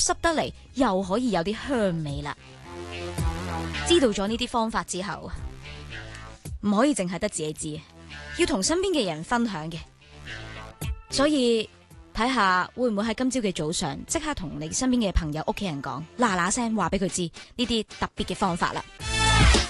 濕得嚟，又可以有啲香味啦。知道咗呢啲方法之後，唔可以淨係得自己知，要同身邊嘅人分享嘅。所以睇下會唔會喺今朝嘅早上即刻同你身邊嘅朋友、屋企人講，嗱嗱聲話俾佢知呢啲特別嘅方法啦。